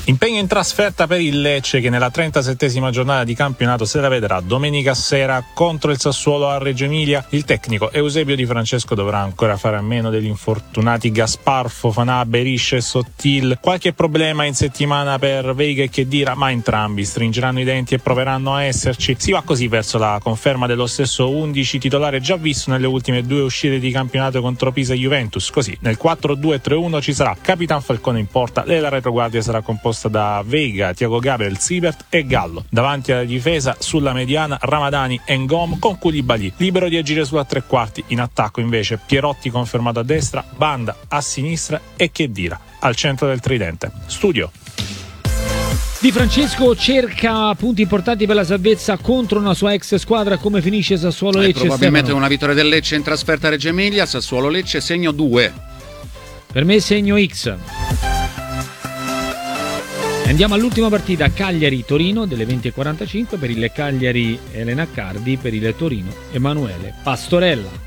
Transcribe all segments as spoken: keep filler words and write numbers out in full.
Impegno in trasferta per il Lecce che nella trentasettesima giornata di campionato se la vedrà domenica sera contro il Sassuolo a Reggio Emilia. Il tecnico Eusebio Di Francesco dovrà ancora fare a meno degli infortunati Gaspar, Fofana, Berisce e Sottil. Qualche problema in settimana per Veiga e Khedira, ma entrambi stringeranno i denti e proveranno a esserci. Si va così verso la conferma dello stesso undici titolare già visto nelle ultime due uscite di campionato contro Pisa e Juventus. Così nel quattro due tre uno ci sarà Capitan Falcone in porta e la retroguardia sarà composta da Veiga, Thiago Gabriel, Siebert e Gallo. Davanti alla difesa, sulla mediana, Ramadani e Ngom con Koulibaly libero di agire sulla tre quarti. In attacco invece Pierotti confermato a destra, Banda a sinistra e Khedira al centro del tridente. Studio. Di Francesco cerca punti importanti per la salvezza contro una sua ex squadra. Come finisce Sassuolo-Lecce? Eh, probabilmente Stefano? Una vittoria del Lecce in trasferta a Reggio Emilia. Sassuolo-Lecce segno due. Per me segno X. Andiamo all'ultima partita, Cagliari-Torino delle venti e quarantacinque. Per il Cagliari Elena Accardi, per il Torino Emanuele Pastorella.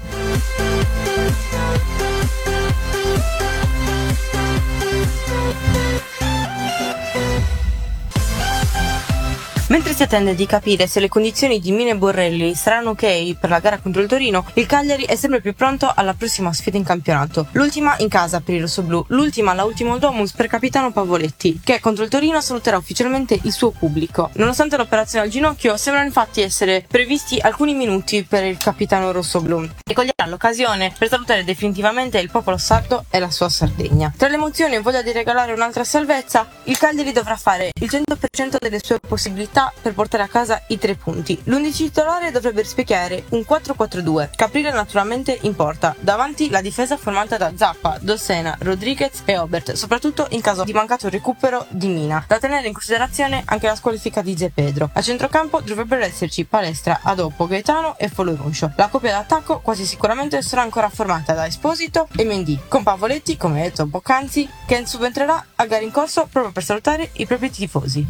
Mentre si attende di capire se le condizioni di Mine Borrelli saranno ok per la gara contro il Torino, il Cagliari è sempre più pronto alla prossima sfida in campionato. L'ultima in casa per i rossoblù, l'ultima alla Ultimo Domus per capitano Pavoletti, che contro il Torino saluterà ufficialmente il suo pubblico. Nonostante l'operazione al ginocchio, sembrano infatti essere previsti alcuni minuti per il capitano rossoblù, e coglierà l'occasione per salutare definitivamente il popolo sardo e la sua Sardegna. Tra le emozioni e voglia di regalare un'altra salvezza, il Cagliari dovrà fare il cento per cento delle sue possibilità per portare a casa i tre punti. L'undici titolare dovrebbe rispecchiare un quattro quattro due, Caprile naturalmente in porta, davanti la difesa formata da Zappa, Dossena, Rodriguez e Obert, soprattutto in caso di mancato recupero di Mina, da tenere in considerazione anche la squalifica di Zé Pedro. A centrocampo dovrebbero esserci Palestra, Adoppo, Gaetano e Foloruncio. La coppia d'attacco quasi sicuramente sarà ancora formata da Esposito e Mendy, con Pavoletti, come detto poc'anzi, che subentrerà a gara in corso proprio per salutare i propri tifosi.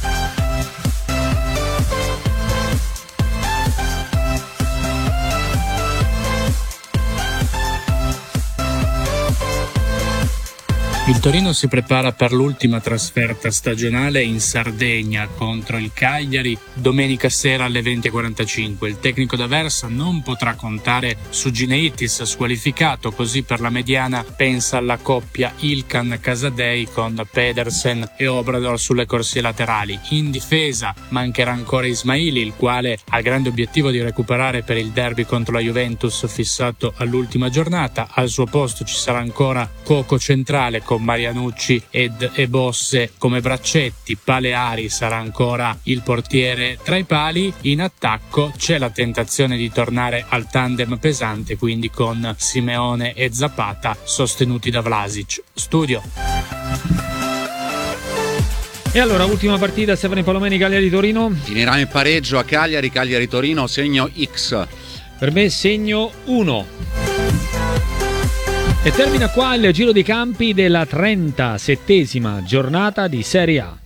Il Torino si prepara per l'ultima trasferta stagionale in Sardegna contro il Cagliari domenica sera alle venti e quarantacinque. Il tecnico d'Aversa non potrà contare su Gineitis squalificato, così per la mediana pensa alla coppia Ilkan-Casadei con Pedersen e Obrador sulle corsie laterali. In difesa mancherà ancora Ismaili, il quale ha il grande obiettivo di recuperare per il derby contro la Juventus fissato all'ultima giornata. Al suo posto ci sarà ancora Coco centrale con Marianucci ed Ebosse come braccetti. Paleari sarà ancora il portiere tra i pali. In attacco c'è la tentazione di tornare al tandem pesante, quindi con Simeone e Zapata sostenuti da Vlasic. Studio. E allora, ultima partita, Stefano Palomeni, Cagliari-Torino. Finirà in pareggio a Cagliari, Cagliari-Torino, segno X. Per me segno uno. E termina qua il giro dei campi della trentasettesima giornata di Serie A.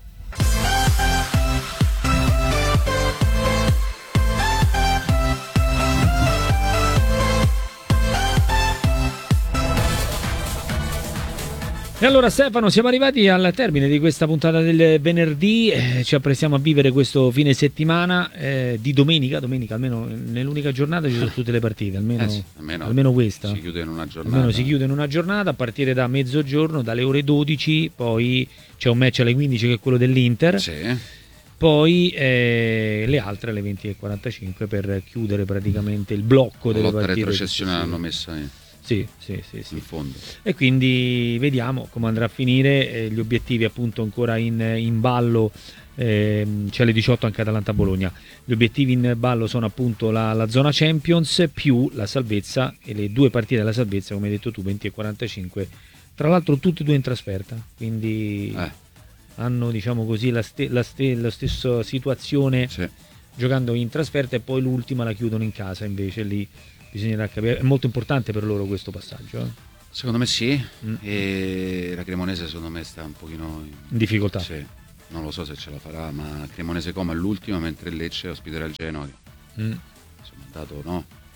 E allora Stefano, siamo arrivati al termine di questa puntata del venerdì, eh, ci apprestiamo a vivere questo fine settimana eh, di domenica, domenica almeno nell'unica giornata ci sono tutte le partite, almeno, eh sì, almeno, almeno questa. Si chiude in una giornata. Almeno si chiude in una giornata a partire da mezzogiorno, dalle ore dodici, poi c'è un match alle quindici che è quello dell'Inter. Sì. Poi eh, le altre alle venti e quarantacinque per chiudere praticamente il blocco delle partite. La lotta partite. retrocessione l'hanno messa in... Sì, sì, sì, sì. in fondo. E quindi vediamo come andrà a finire. Eh, gli obiettivi appunto ancora in, in ballo, eh, c'è alle diciotto anche Atalanta-Bologna. Gli obiettivi in ballo sono appunto la, la zona Champions più la salvezza, e le due partite della salvezza, come hai detto tu, venti e quarantacinque, tra l'altro tutte e due in trasferta, quindi eh. hanno, diciamo così, la, ste, la, ste, la stessa situazione, sì, giocando in trasferta, e poi l'ultima la chiudono in casa, invece lì bisognerà capire. È molto importante per loro questo passaggio, eh? Secondo me sì, mm. e la Cremonese secondo me sta un pochino in, in difficoltà. Sì. Non lo so se ce la farà, ma Cremonese come all'ultima, mentre il Lecce ospiterà il Genoa. Mm. Insomma, dato no,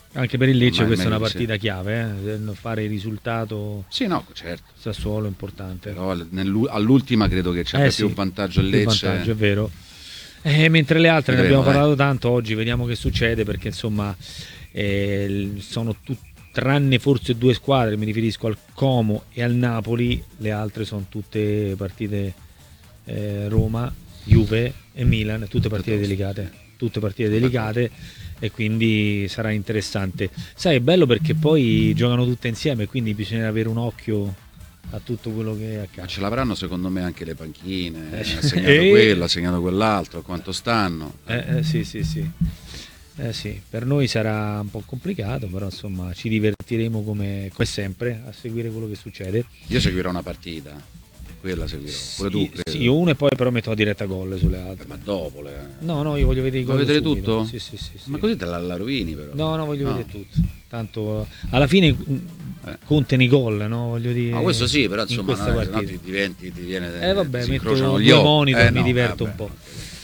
Anche per il Lecce Ma questa è una almeno partita chiave, eh? Fare il risultato sì, no, certo. Sassuolo è importante. Però all'ultima credo che c'è Eh, più sì, vantaggio il più Lecce. vantaggio, è vero. Eh, mentre le altre Vedremo, ne abbiamo parlato eh. tanto oggi, vediamo che succede, perché insomma eh, sono tutte, tranne forse due squadre, mi riferisco al Como e al Napoli, le altre sono tutte partite eh, Roma, Juve e Milan, tutte partite delicate, tutte partite delicate e quindi sarà interessante. Sai, è bello perché poi giocano tutte insieme, quindi bisogna avere un occhio a tutto quello che accade. Ce l'avranno secondo me anche le panchine, Eh, ha segnato eh. quello, ha segnato quell'altro, quanto stanno. Eh, eh, sì, sì, sì. Eh, sì, per noi sarà un po' complicato, però insomma ci divertiremo come, come sempre a seguire quello che succede. Io seguirò una partita, quella seguirò, pure tu Sì, credo. sì, io uno e poi però metto a diretta gol sulle altre. Ma dopo le... No, no, io voglio vedere i gol. Vuoi vedere subito. tutto? Sì, sì, sì, sì. Ma così te la, la rovini però. No, no, voglio No. vedere tutto. Tanto alla fine mh, Eh. contano i gol, no? Voglio dire. Ma questo sì, però in insomma questa no, se no partita. ti diventi, ti viene, Eh vabbè, ti si metto incrociano due gli occhi. monitor, Eh, mi no, diverto vabbè. un po'.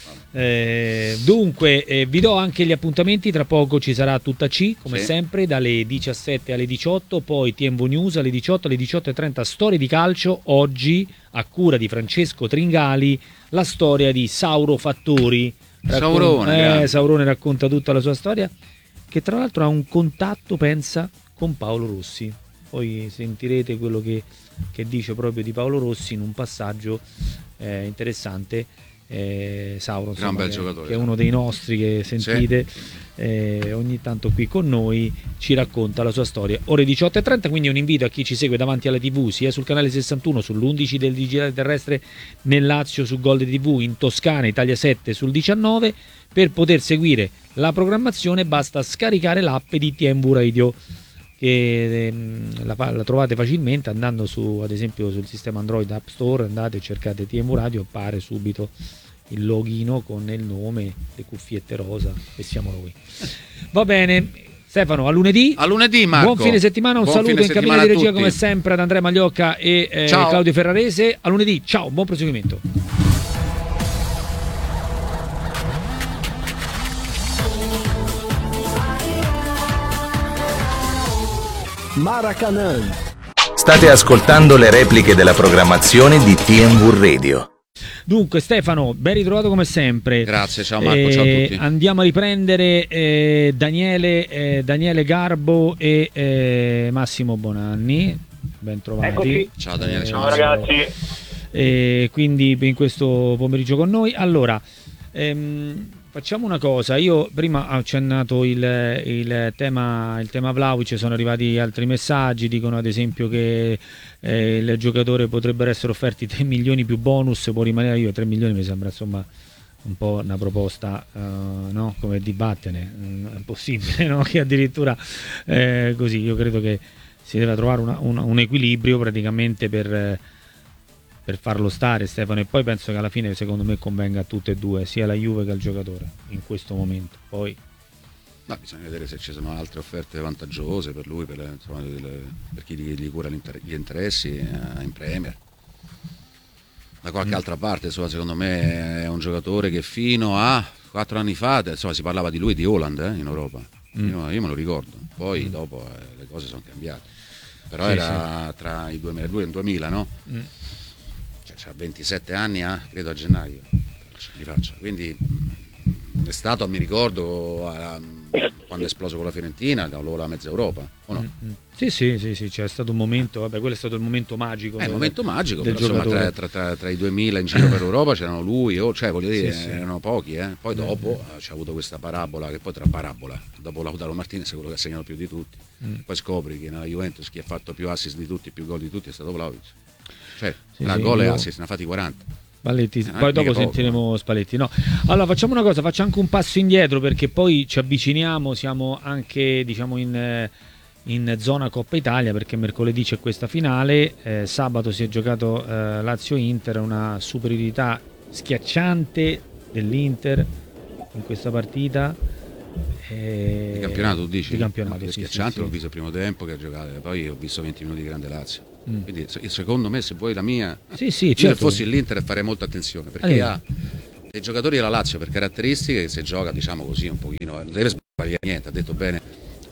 Eh, dunque eh, vi do anche gli appuntamenti, tra poco ci sarà tutta C come Sì. sempre dalle diciassette alle diciotto, poi T M V News alle diciotto, alle diciotto e trenta storie di calcio. Oggi a cura di Francesco Tringali la storia di Sauro Fattori. Saurone, eh, grande. Saurone racconta tutta la sua storia, che tra l'altro ha un contatto, pensa, con Paolo Rossi. Poi sentirete quello che, che dice proprio di Paolo Rossi in un passaggio eh, interessante. Eh, Sauro, insomma, Gran bel che, giocatore. che è uno dei nostri che sentite eh, ogni tanto qui con noi, ci racconta la sua storia. Ore diciotto e trenta, quindi un invito a chi ci segue davanti alla tivù, sia sul canale sessantuno, sull'undici del digitale terrestre nel Lazio, su Gol tivù, in Toscana, Italia sette sul diciannove. Per poter seguire la programmazione basta scaricare l'app di T M V Radio, che ehm, la, la trovate facilmente andando su, ad esempio sul sistema Android App Store, andate e cercate T M V Radio, appare subito il logino con il nome, le cuffiette rosa e siamo noi. Va bene, Stefano, a lunedì. A lunedì, Marco. Buon fine settimana, un Buon saluto fine in cabina settimana di a regia tutti. come sempre ad Andrea Magliocca e eh, Ciao. Claudio Ferrarese. A lunedì, ciao, buon proseguimento. Maracanã. State ascoltando le repliche della programmazione di T M V Radio. Dunque Stefano, ben ritrovato come sempre. Grazie, ciao Marco, ciao a tutti. Andiamo a riprendere eh, Daniele, eh, Daniele Garbo e eh, Massimo Bonanni. Ben trovati. Eccoci. Ciao Daniele, Eh, ciao. Ciao ragazzi. E quindi in questo pomeriggio con noi. Allora, ehm, facciamo una cosa. Io prima ho accennato il, il tema il tema Vlahovic, sono arrivati altri messaggi, dicono ad esempio che eh, il giocatore potrebbero essere offerti tre milioni più bonus, può rimanere. Io tre milioni mi sembra insomma un po' una proposta, uh, no? Come dibattene, mm, è possibile, no? Che addirittura eh, così, io credo che si deve trovare una, una, un equilibrio praticamente per... Eh, per farlo stare, Stefano, e poi penso che alla fine secondo me convenga a tutte e due, sia la Juve che al giocatore in questo momento. Poi No, bisogna vedere se ci sono altre offerte vantaggiose per lui, per, le- insomma, le- per chi gli, gli cura l'inter- gli interessi eh, in Premier. Da qualche Mm. altra parte, insomma, secondo me è un giocatore che fino a quattro anni fa, insomma, si parlava di lui, di Haaland eh, in Europa. Mm. Io, io me lo ricordo. Poi Mm. dopo eh, le cose sono cambiate. Però Sì, era tra i duemiladue e il duemila, no? mm. Cioè, c'ha ventisette anni, ah, credo a gennaio li faccia. Quindi mh, è stato, mi ricordo, a- quando è esploso con la Fiorentina, da la mezza Europa, o no? Mm, mm. Sì, sì, sì, sì, c'è stato un momento, vabbè, quello è stato il momento magico. È il del- momento magico, del però, insomma, giocatore. tra, tra- tra- tra i duemila in giro per Europa c'erano lui, o cioè voglio dire, Sì, sì. erano pochi, eh. Poi dopo eh, c'è avuto questa parabola, che poi tra parabola, dopo Lautaro Martinez è quello che ha segnato più di tutti. Mm. Poi scopri che nella Juventus chi ha fatto più assist di tutti, più gol di tutti è stato Vlahovic. Cioè, Sì, la sì, gol e io- assist ne ha fatti quaranta. Spalletti, Eh, poi mica dopo poco, sentiremo Spalletti. No. Allora facciamo una cosa, facciamo anche un passo indietro perché poi ci avviciniamo, siamo anche diciamo in, eh, in zona Coppa Italia perché mercoledì c'è questa finale, eh, sabato si è giocato eh, Lazio-Inter, una superiorità schiacciante dell'Inter in questa partita. Eh, Di campionato tu dici? Di campionato, No, sì, schiacciante, sì, l'ho sì. visto il primo tempo che ha giocato, poi ho visto venti minuti di grande Lazio. Mm. Quindi se- secondo me, se vuoi la mia, Sì, sì, io certo. se fossi l'Inter farei molta attenzione perché Allora. ha dei giocatori della Lazio per caratteristiche che se gioca, diciamo così, un pochino, non deve sbagliare niente, ha detto bene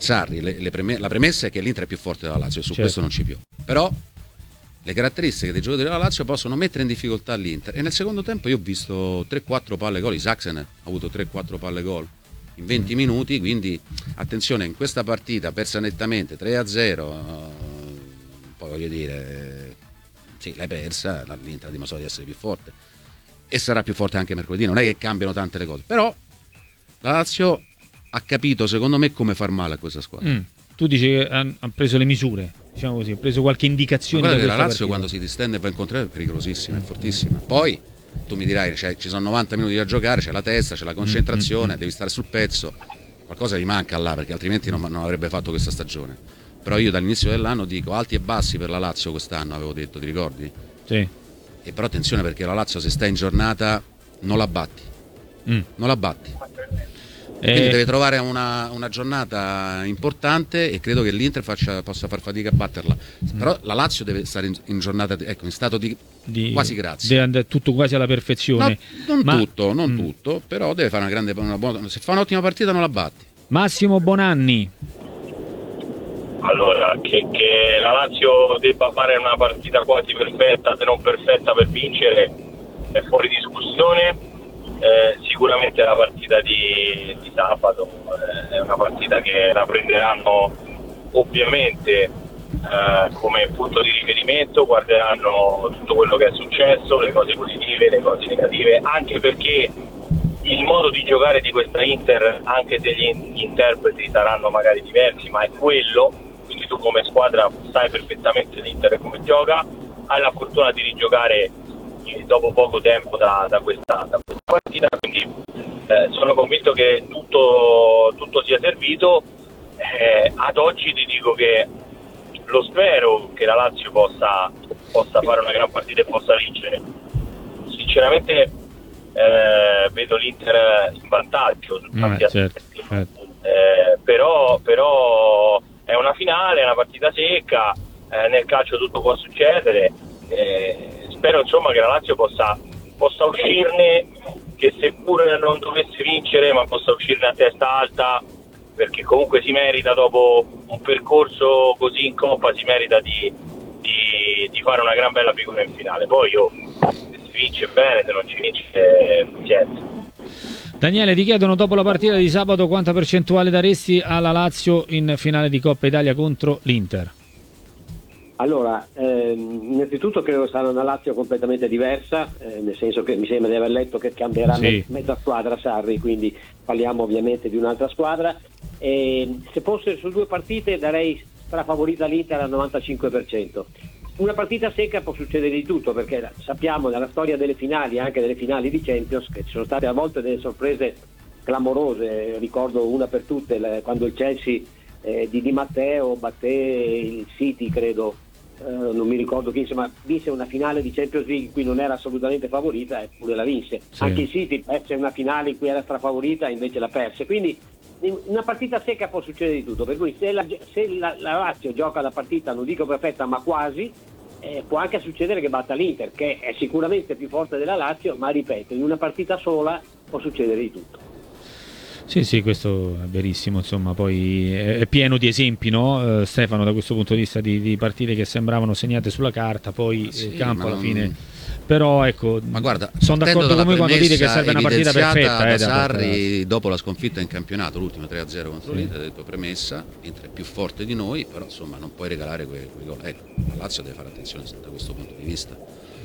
Sarri, le, le preme- la premessa è che l'Inter è più forte della Lazio e su Certo. questo non ci più. Però le caratteristiche dei giocatori della Lazio possono mettere in difficoltà l'Inter, e nel secondo tempo io ho visto tre quattro palle gol, Isaacsen ha avuto tre quattro palle gol in venti minuti, quindi attenzione, in questa partita persa nettamente tre a zero, poi voglio dire, sì, l'hai persa, l'Inter ha dimostrato di essere più forte e sarà più forte anche mercoledì, non è che cambiano tante le cose, però la Lazio ha capito secondo me come far male a questa squadra. Mm. Tu dici che hanno preso le misure, diciamo così, ha preso qualche indicazione. Ma da guarda che la questa Lazio partita. quando si distende e va incontrare è pericolosissima, è fortissima. Poi tu mi dirai, cioè, ci sono novanta minuti da giocare, c'è la testa, c'è la concentrazione, devi stare sul pezzo, qualcosa gli manca là perché altrimenti non, non avrebbe fatto questa stagione. Però io dall'inizio dell'anno dico alti e bassi per la Lazio quest'anno, avevo detto, ti ricordi? Sì. E però attenzione perché la Lazio se sta in giornata non la batti, Mm. non la batti. Eh, Quindi deve trovare una, una giornata importante e credo che l'Inter faccia, possa far fatica a batterla. Però la Lazio deve stare in, in giornata, ecco, in stato di, di- quasi grazie. deve andare tutto quasi alla perfezione. No, non Ma- tutto, non Mm. tutto, però deve fare una grande, una buona, se fa un'ottima partita non la batti. Massimo Bonanni. Allora, che, che la Lazio debba fare una partita quasi perfetta, se non perfetta per vincere, è fuori discussione. Eh, sicuramente la partita di, di sabato eh, è una partita che la prenderanno ovviamente eh, come punto di riferimento, guarderanno tutto quello che è successo, le cose positive, le cose negative, anche perché il modo di giocare di questa Inter, anche se gli interpreti saranno magari diversi, ma è quello, quindi tu come squadra sai perfettamente l'Inter come gioca, hai la fortuna di rigiocare eh, dopo poco tempo da, da, questa, da questa partita, quindi eh, sono convinto che tutto, tutto sia servito. Eh, ad oggi ti dico che lo spero che la Lazio possa, possa fare una gran partita e possa vincere. Sinceramente eh, vedo l'Inter in vantaggio su tanti Eh, certo, aspetti. certo. Eh, però, però è una finale, è una partita secca, eh, nel calcio tutto può succedere. Eh, spero insomma che la Lazio possa, possa uscirne, che seppure non dovesse vincere, ma possa uscirne a testa alta, perché comunque si merita, dopo un percorso così in Coppa, si merita di, di, di fare una gran bella figura in finale. Poi io, se si vince bene, se non ci vince, eh, niente. Daniele, ti chiedono dopo la partita di sabato quanta percentuale daresti alla Lazio in finale di Coppa Italia contro l'Inter? Allora, ehm, innanzitutto credo sarà una Lazio completamente diversa, eh, nel senso che mi sembra di aver letto che cambierà Sì. me- mezza squadra Sarri, quindi parliamo ovviamente di un'altra squadra. E se fosse su due partite darei strafavorita l'Inter al novantacinque per cento. Una partita secca può succedere di tutto, perché sappiamo nella storia delle finali, anche delle finali di Champions, che ci sono state a volte delle sorprese clamorose. Ricordo una per tutte, la- quando il Chelsea eh, di Di Matteo batté il City, credo, eh, non mi ricordo chi, insomma vinse una finale di Champions League in cui non era assolutamente favorita, eppure la vinse. Sì. Anche il City perse una finale in cui era strafavorita, invece la perse. Quindi in una partita secca può succedere di tutto, per cui se la, se la, la Lazio gioca la partita, non dico perfetta ma quasi, eh, può anche succedere che batta l'Inter, che è sicuramente più forte della Lazio, ma ripeto, in una partita sola può succedere di tutto. Sì, sì, questo è verissimo, insomma, poi è, è pieno di esempi, no? Eh, Stefano, da questo punto di vista, di, di partite che sembravano segnate sulla carta, poi Sì, il campo ma alla non- fine. Però ecco, Ma guarda, sono partendo d'accordo con dalla voi quando dite che premessa serve una partita evidenziata perfetta. da Eh, da Sarri dopo la sconfitta in campionato, l'ultima tre a zero contro Sì. l'Inter, ha detto premessa, l'Inter è più forte di noi, però insomma non puoi regalare quei, quei gol. Ecco, la Lazio deve fare attenzione da questo punto di vista.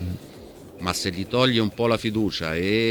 Ma se gli toglie un po' la fiducia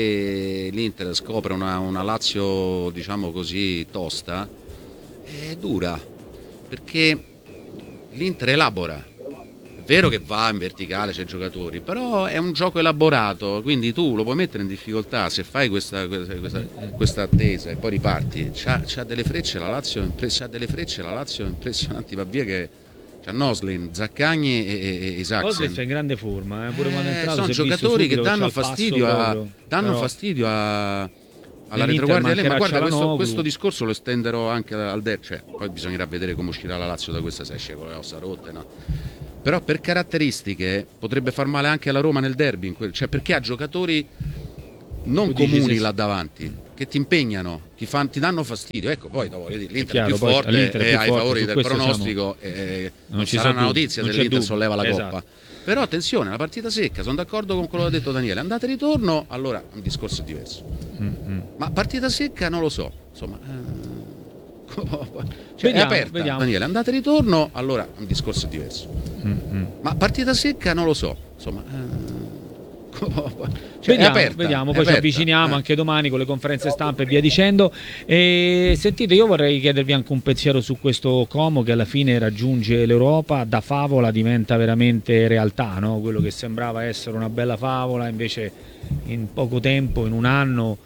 e l'Inter scopre una, una Lazio, diciamo così, tosta, è dura, perché l'Inter elabora. È vero che va in verticale, c'è giocatori, però è un gioco elaborato, quindi tu lo puoi mettere in difficoltà se fai questa, questa, questa, questa attesa e poi riparti. C'ha, c'ha delle frecce la Lazio, impre- c'ha delle frecce la Lazio impressionanti, va via che c'ha Noslin, Zaccagni e, e, e Isaacsen. Oggi è in grande forma, eh, pure quando è Eh, entrato sono si è visto giocatori subito che danno c'ha il passo fastidio, a, proprio. danno Però fastidio a, alla nell'Inter retroguardia di lei, ma mancherà guarda questo, Cialanoglu. questo discorso lo estenderò anche al derby, cioè, poi bisognerà vedere come uscirà la Lazio da questa, se esce con le ossa rotte, no? Però per caratteristiche potrebbe far male anche alla Roma nel derby, in quel, cioè perché ha giocatori non tu comuni dici, là davanti, che ti impegnano, ti, fan, ti danno fastidio. Ecco, poi dopo, l'Inter è, chiaro, più forte l'Inter è più e ai forte, favori su del questo pronostico siamo... eh, non, non ci sarà sa una dubbio, notizia non se c'è l'Inter dubbio. solleva la Esatto. Coppa. Però attenzione, la partita secca, sono d'accordo con quello che ha detto Daniele, andata e ritorno, allora un discorso è diverso. Mm-hmm. Ma partita secca non lo so, insomma... Eh... Cioè, vediamo, è aperta, vediamo. Daniele, andata e ritorno, allora un discorso è diverso. Mm-hmm. Ma partita secca non lo so, insomma... Eh... Cioè, vediamo, è aperta, vediamo. è poi aperta. ci avviciniamo eh. anche domani con le conferenze stampe e via dicendo. E sentite, io vorrei chiedervi anche un pensiero su questo Como che alla fine raggiunge l'Europa, da favola diventa veramente realtà, no? Quello che sembrava essere una bella favola invece in poco tempo, in un anno,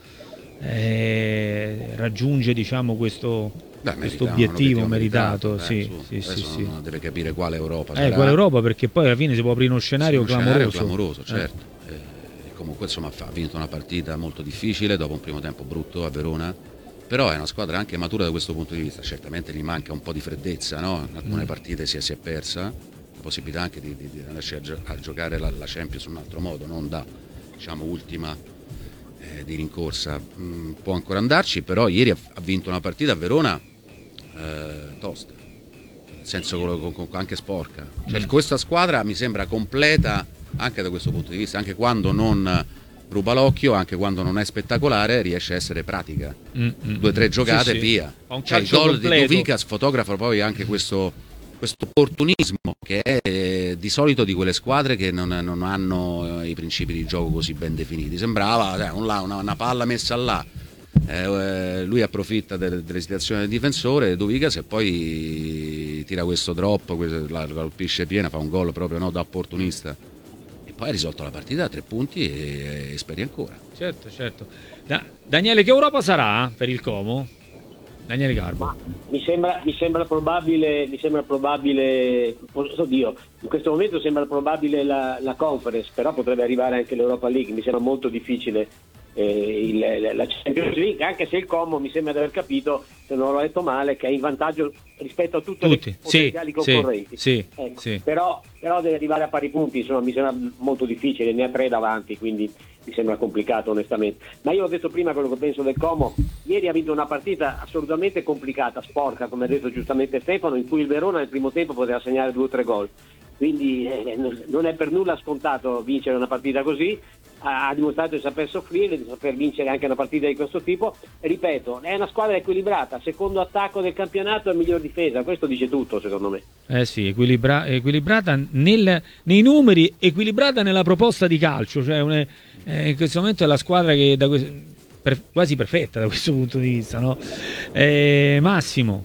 eh, raggiunge, diciamo, questo, Beh, questo merita, obiettivo un meritato, meritato, sì, eh, sì, su. sì, sì. Deve capire quale Europa Eh, sarà. quale Europa, perché poi alla fine si può aprire uno scenario Sì, uno clamoroso. scenario clamoroso, certo. Eh. Eh, comunque insomma ha vinto una partita molto difficile dopo un primo tempo brutto a Verona, però è una squadra anche matura da questo punto di vista. Certamente gli manca un po' di freddezza, no? In alcune mm. partite si è, si è persa la possibilità anche di, di, di andarci a, gio- a giocare la, la Champions in un altro modo, non da, diciamo, ultima eh, di rincorsa. Mm, può ancora andarci, però ieri ha, ha vinto una partita a Verona eh, tosta, nel senso con, con, anche sporca. Cioè, mm. questa squadra mi sembra completa anche da questo punto di vista, anche quando non ruba l'occhio, anche quando non è spettacolare, riesce a essere pratica. Mm-hmm. Due o tre giocate e sì, via. Sì. Cioè, il gol di Dovicas fotografa poi anche questo, questo opportunismo che è eh, di solito di quelle squadre che non, non hanno i principi di gioco così ben definiti. Sembrava eh, un là, una, una palla messa là, eh, lui approfitta delle, delle situazioni del difensore Dovicas e poi tira questo drop, questo, la, la colpisce piena, fa un gol proprio, no, da opportunista. Poi ha risolto la partita a tre punti e, e speri ancora. Certo, certo. Da- Daniele, che Europa sarà per il Como? Daniele Garbo. Ma mi sembra, mi sembra probabile, mi sembra probabile, oddio, in questo momento sembra probabile la, la Conference, però potrebbe arrivare anche l'Europa League. Mi sembra molto difficile eh, il, la Champions League, anche se il Como mi sembra di aver capito, se non l'ho detto male, che è in vantaggio rispetto a tutte Tutti. le potenziali sì, concorrenti. Sì, ecco. sì. Però, però deve arrivare a pari punti, insomma, mi sembra molto difficile, ne ha tre davanti, quindi mi sembra complicato onestamente. Ma io ho detto prima quello che penso del Como. Ieri ha vinto una partita assolutamente complicata, sporca, come ha detto giustamente Stefano, in cui il Verona nel primo tempo poteva segnare due o tre gol. Quindi eh, non è per nulla scontato vincere una partita così. Ha dimostrato di saper soffrire, di saper vincere anche una partita di questo tipo. Ripeto, è una squadra equilibrata, secondo attacco del campionato e miglior difesa, questo dice tutto secondo me. Eh sì, equilibra- equilibrata nel, nei numeri, equilibrata nella proposta di calcio, cioè un, eh, in questo momento è la squadra che da que- per, quasi perfetta da questo punto di vista, no? Eh, Massimo.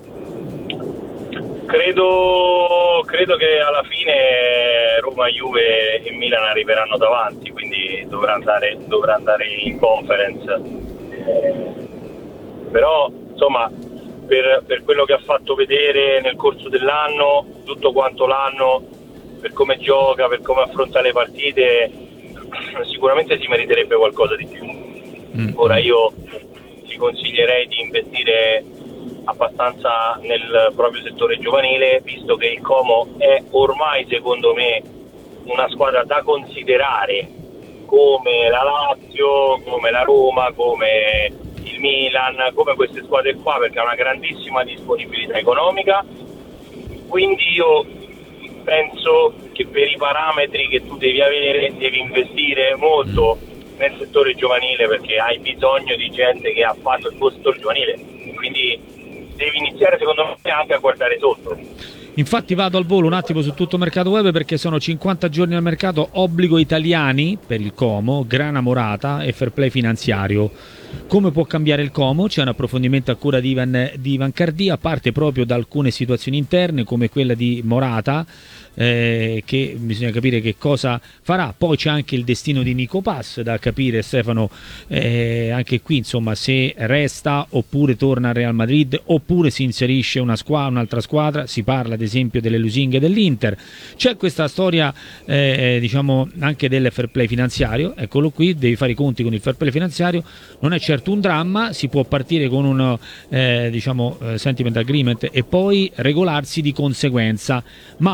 Credo, credo che alla fine Roma, Juve e Milan arriveranno davanti, quindi dovrà andare, dovrà andare in Conference. Eh, però insomma per, per quello che ha fatto vedere nel corso dell'anno, tutto quanto l'anno, per come gioca, per come affronta le partite, sicuramente si meriterebbe qualcosa di più. Mm. Ora io ti consiglierei di investire abbastanza nel proprio settore giovanile, visto che il Como è ormai secondo me una squadra da considerare come la Lazio, come la Roma, come il Milan, come queste squadre qua, perché ha una grandissima disponibilità economica. Quindi io penso che per i parametri che tu devi avere devi investire molto nel settore giovanile, perché hai bisogno di gente che ha fatto il tuo settore giovanile, quindi devi iniziare secondo me anche a guardare sotto. Infatti vado al volo un attimo su tutto mercato web, perché sono cinquanta giorni al mercato, obbligo italiani per il Como, grana morata e fair play finanziario. Come può cambiare il Como? C'è un approfondimento a cura di Ivan, di Ivan Cardia, parte proprio da alcune situazioni interne come quella di Morata, eh, che bisogna capire che cosa farà. Poi c'è anche il destino di Nico Pass da capire, Stefano, eh, anche qui insomma se resta oppure torna al Real Madrid oppure si inserisce una squa- un'altra squadra. Si parla ad esempio delle lusinghe dell'Inter. C'è questa storia eh, diciamo anche del fair play finanziario, eccolo qui, devi fare i conti con il fair play finanziario. Non è certo un dramma, si può partire con un eh, diciamo eh, sentiment agreement e poi regolarsi di conseguenza, ma un mercato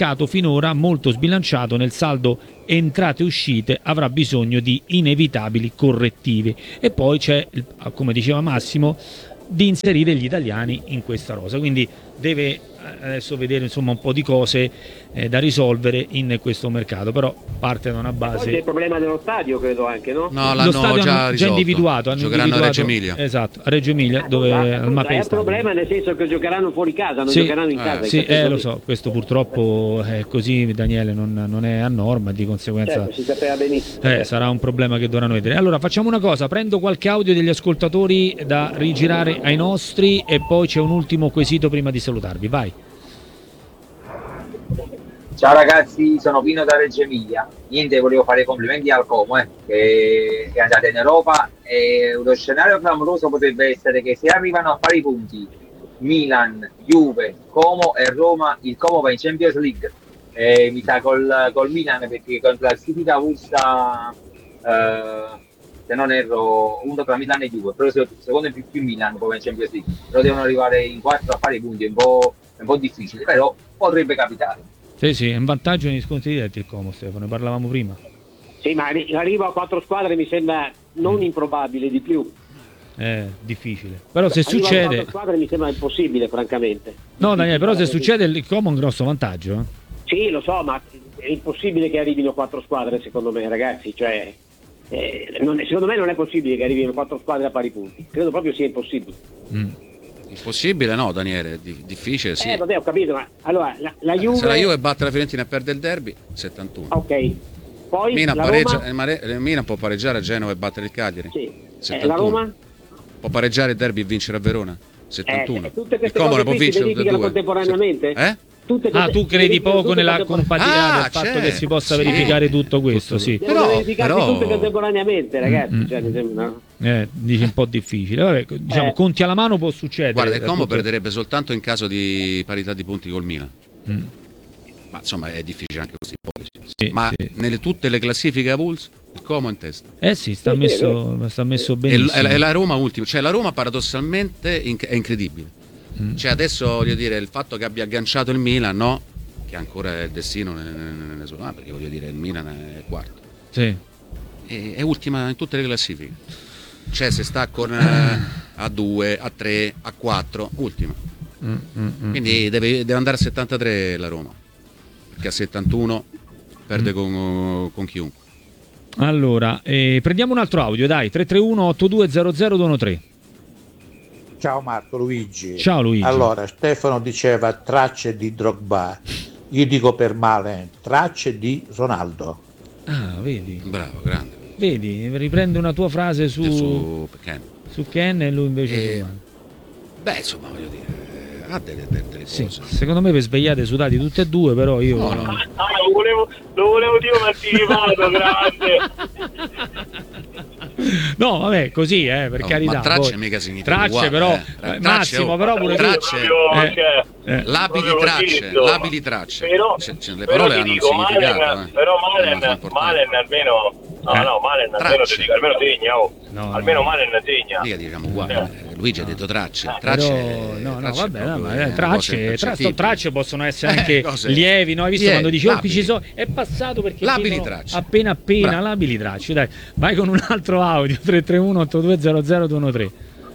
mercato finora molto sbilanciato nel saldo entrate e uscite avrà bisogno di inevitabili correttivi. E poi c'è, come diceva Massimo, di inserire gli italiani in questa rosa, quindi deve adesso vedere insomma un po' di cose eh, da risolvere in questo mercato, però parte da una base. Poi c'è il problema dello stadio, credo anche, no? No, Lo l'hanno stadio già hanno risolto. individuato, hanno Giocheranno individuato, a Reggio Emilia. Esatto, a Reggio Emilia, dove Ah, al è Mapei un Stadium. problema nel senso che giocheranno fuori casa, non Sì, giocheranno in eh, casa. Sì, in eh, questo lo lì. so, questo purtroppo è così, Daniele, non, non è a norma, di conseguenza Certo, si sapeva benissimo. eh, sarà un problema che dovranno vedere. Allora facciamo una cosa, prendo qualche audio degli ascoltatori da rigirare ai nostri e poi c'è un ultimo quesito prima di salutarvi, vai. Ciao ragazzi, sono Pino da Reggio Emilia. Niente, volevo fare i complimenti al Como, eh, che è andata in Europa, e lo scenario clamoroso potrebbe essere che se arrivano a pari punti Milan, Juve, Como e Roma, il Como va in Champions League. Eh, mi sa col, col Milan, perché con classifica Ursa, eh, se non erro, uno tra Milan e Juve, però secondo me più, più Milan poi va in Champions League. Però devono arrivare in quattro a pari punti, è un po', è un po' difficile, però potrebbe capitare. Sì, sì, è un vantaggio negli scontri diretti il Como, Stefano, ne parlavamo prima. Sì, ma l'arrivo a quattro squadre mi sembra non improbabile, di più. È difficile. Però se Arrivo a succede... quattro squadre mi sembra impossibile, francamente. No, Daniele, però se succede il Como ha un grosso vantaggio. Eh? Sì, lo so, ma è impossibile che arrivino quattro squadre, secondo me, ragazzi. Cioè, eh, non è, secondo me non è possibile che arrivino quattro squadre a pari punti. Credo proprio sia impossibile. Mm. Impossibile no, Daniele, di- difficile sì. Eh, vabbè, ho capito, ma allora la, la Eh, Juve... Se la Juve batte la Fiorentina e perde il derby, settantuno. Ok. Poi Milan, la pareggia, Roma... eh, Mare- eh, Milan può pareggiare a Genova e battere il Cagliari. Sì. Eh, settantuno. la Roma? Può pareggiare il derby e vincere a Verona. Eh, settantuno. tutte Il queste Como cose ne può qui si vincere tutte e verificano due. contemporaneamente? Eh? Tutte Ah, queste- tu credi si verificano poco tutte nella contemporaneamente. compatibilità Ah, del fatto certo, che si possa sì. verificare tutto questo, sì. Devono Però- verificarsi però- tutte contemporaneamente, ragazzi. Mm, mm. Cioè, mi sembra, no? Eh, dici un po' difficile. Vabbè, diciamo, Eh. conti alla mano può succedere. Guarda, il Como appunto. perderebbe soltanto in caso di parità di punti col Milan. Mm. Ma insomma è difficile anche questa ipotesi. Sì, Ma sì. nelle tutte le classifiche a Bulls il Como è in testa. Eh sì, sta Sì, sì, messo, sta messo E, benissimo. l- e la Roma ultima, cioè la Roma paradossalmente in- è incredibile. Mm. Cioè adesso voglio dire il fatto che abbia agganciato il Milan, no? Che ancora il destino ne, ne, ne suona, perché voglio dire il Milan è quarto. Sì. E, è ultima in tutte le classifiche. Cioè se sta con eh, a due, a tre, a quattro, ultima. Mm, mm, mm. Quindi deve, deve andare a settantatré la Roma. Perché a settantuno perde Mm. con, con chiunque. Allora, eh, prendiamo un altro audio, dai, tre tre uno otto due zero zero due uno tre. Ciao Marco, Luigi. Ciao Luigi. Allora, Stefano diceva tracce di Drogba, io dico per male, tracce di Ronaldo. Ah, vedi, Bravo, grande. vedi, riprende una tua frase su, Su Ken. su Ken e lui invece Eh, su... Beh, insomma, voglio dire, ha delle, delle, delle Sì, cose. secondo me vi svegliate sudati tutti e due, però io... No, no. Ah, lo volevo, lo volevo dire un anticipato, grande. No, vabbè, così, eh, per No, carità. ma tracce poi- mica significa Tracce uguale, però, eh. eh, Tracce, Massimo, oh, però pure tu- tracce. Proprio, Eh, cioè, eh. Labili proprio così, tracce, insomma. labili tracce. Però, Cioè, cioè, le però parole ti hanno un dico, significato. Malen, eh. però È una Malen, cosa importante. Malen almeno, no, Eh. no, Malen almeno, Tracce. ti dico, almeno segna, oh. No, almeno no. Malen segna. Mica diciamo uguale. Eh, Luigi ha detto tracce. Eh, Tracce, Però, no, no, tracce vabbè, proprio, no, ma, eh, eh, cose tracce, tra, impercettibili. tracce possono essere Eh, anche cose- lievi, no? Hai visto Lievi, quando dici, oh, qui labili. ci sono, è passato perché Labili dicono tracce. appena appena, Bravo. labili tracce, dai, vai con un altro audio, tre tre uno otto due zero zero due uno tre.